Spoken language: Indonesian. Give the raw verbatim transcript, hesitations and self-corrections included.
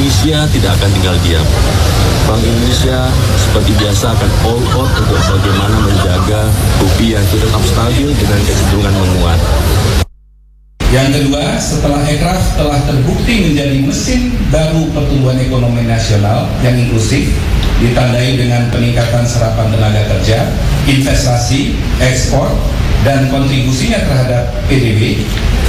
Indonesia tidak akan tinggal diam. Bank Indonesia seperti biasa akan all out untuk bagaimana menjaga rupiah itu tetap stabil dengan kecenderungan menguat. Yang kedua, setelah Ekraf telah terbukti menjadi mesin baru pertumbuhan ekonomi nasional yang inklusif, ditandai dengan peningkatan serapan tenaga kerja, investasi, ekspor, dan kontribusinya terhadap P D B,